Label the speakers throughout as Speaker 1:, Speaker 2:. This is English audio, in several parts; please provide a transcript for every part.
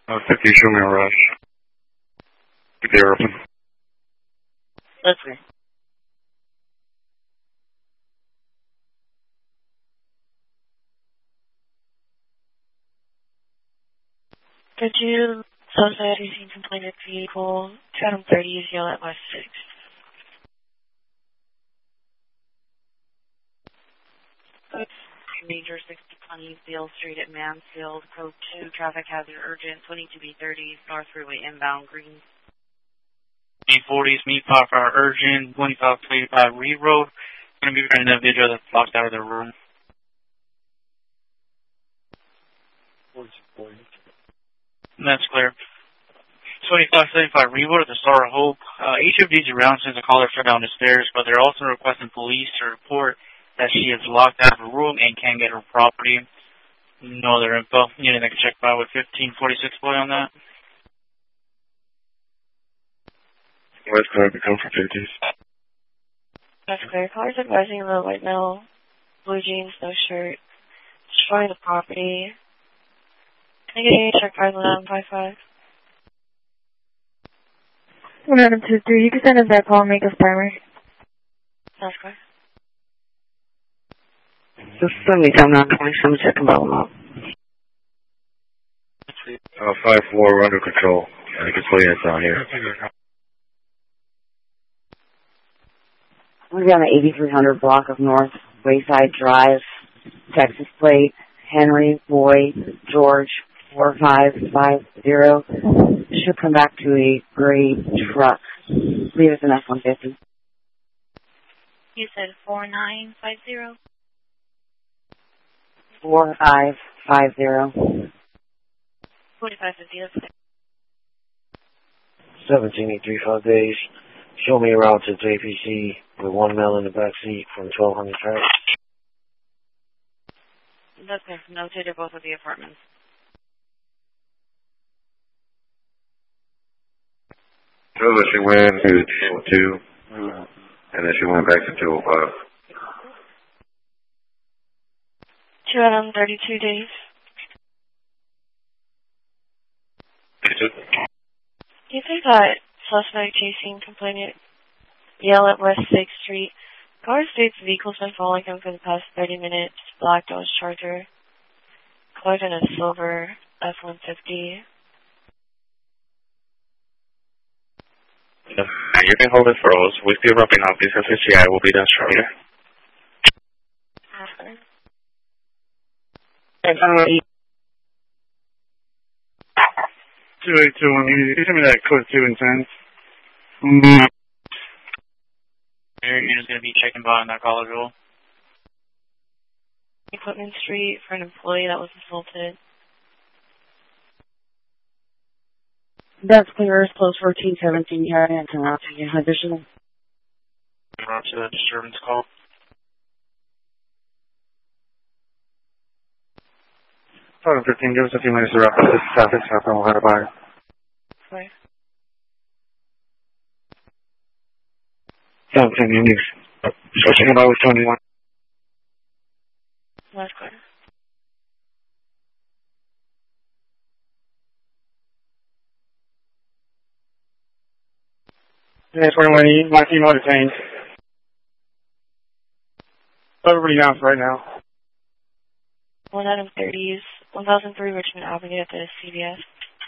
Speaker 1: 50, show me a rush. Keep the air open.
Speaker 2: That's clear. Could you suspect using complainant vehicle 230 yell at West 6? Major 6020 Beale Street at Mansfield, code 2, traffic hazard urgent, 22B30, North Freeway inbound, green.
Speaker 3: E40s, meet 5 hour urgent, 2525 Reed Road. Going to be returning an individual that's locked out of their room. That's clear. 2575 Reed Road at the Star of Hope. Each of these around sends a caller for down the stairs, but they're also requesting police to report that she is locked out of her room and can't get her property. No other info. You need to check by with 1546 boy on that.
Speaker 1: West clear, become for 50s.
Speaker 2: That's clear. Callers advising about white male, blue jeans, no shirt, destroying the property. Can I get a check by 1155?
Speaker 4: 1123, you can send us that call and make us primary.
Speaker 2: That's clear.
Speaker 5: This is 727 check and bottom up.
Speaker 1: 5-4, we're under control. I can tell you it's out here.
Speaker 5: We're on the 8300 block of North Wayside Drive, Texas plate, Henry Boyd George 4550. Should come back to a gray truck. Leave us an F-150.
Speaker 2: You said 4950?
Speaker 5: 4550.
Speaker 2: 4550, that's clear.
Speaker 6: 1735 days. Show me a route to JPC with one male in the back seat from 1200 track.
Speaker 2: That's clear. Notated both of the apartments.
Speaker 1: So that she went to 202, and then she went back to 205.
Speaker 2: 232 days. You think that suspect chasing complainant yell at West 6th Street? Car states the vehicle's been following him for the past 30 minutes. Black Dodge Charger. Car's in a silver F-150.
Speaker 1: You can hold it for us. We're still wrapping up. This FCI will be done shortly.
Speaker 2: After.
Speaker 3: 2821, you give me that code 2 and 10. You're just going to be checking by on that call as well.
Speaker 2: Equipment Street for an employee that was assaulted.
Speaker 5: That's clear. It's close 1417 here. And additional.
Speaker 3: Roger that disturbance call.
Speaker 1: Photo 15, give us a few minutes to wrap up this traffic stop and we'll head by.
Speaker 2: Sorry.
Speaker 1: 17, you need switching about with 21.
Speaker 2: That's clear.
Speaker 3: Yeah, 21, my team on detained. Everybody down for right now.
Speaker 2: 1 out of 30s, 1003 Richmond Avenue at the CVS.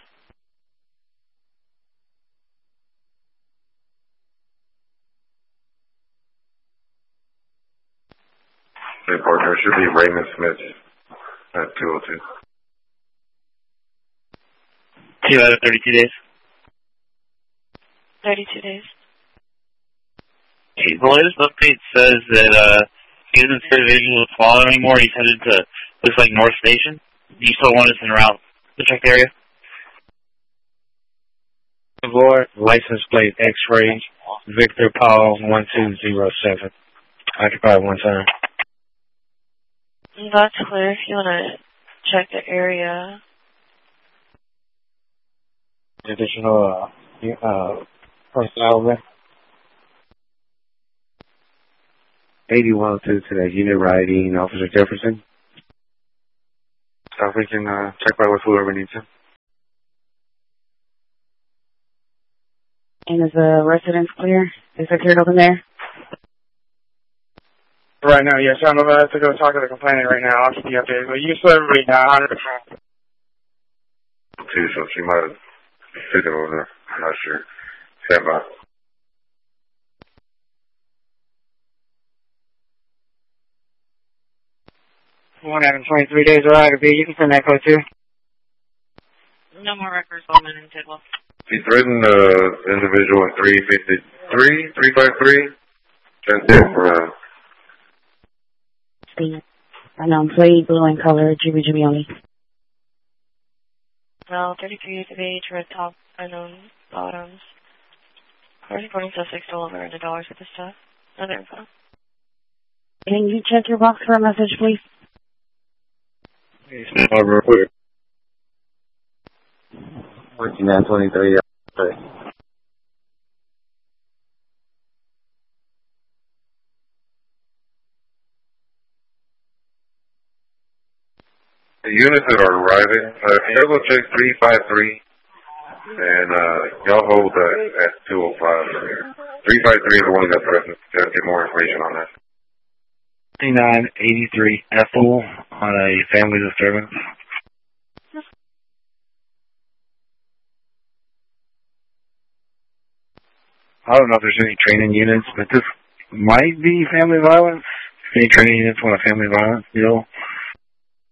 Speaker 1: Hey, partner, it should be Raymond Smith at 202.
Speaker 3: 2 out of 32 days.
Speaker 2: 32 days.
Speaker 3: The latest update says that he doesn't see the visual with follow anymore. He's headed to, looks like North Station. Do you still want us in route to check the area?
Speaker 6: Lord, license plate X-ray, Victor Paul 1207. Occupied one time.
Speaker 2: That's clear if you want to check the area.
Speaker 6: Additional personnel there. 8102 today, unit riding Officer Jefferson.
Speaker 1: So we can check by with whoever needs him.
Speaker 5: And is the residence clear? Is it cleared over there?
Speaker 7: Right now, yes. I'm about to go talk to the complainant right now. I'll keep you updated. But you just let everybody know, 100%.
Speaker 1: See, so she might have taken over there. I'm not sure. Stand by.
Speaker 7: 123 days of aggravated. You can send that code too.
Speaker 2: No more records on men in Tidwell.
Speaker 1: He threatened the individual in 353. Sent it
Speaker 5: Unknown plate, blue in color, GB only.
Speaker 2: Well, 33 years of age, red top, unknown bottoms. Cars reporting suspect stole over $100 worth of stuff. Other info.
Speaker 5: Can you check your box for a message, please?
Speaker 1: real quick. 4923. The units that are arriving, y'all go check 353, and y'all hold at 205 here. 353 is the one that threatened. Gotta get more information on that.
Speaker 6: 5983 Ethel on a family disturbance. I don't know if there's any training units, but this might be family violence. Any training units want a family violence deal?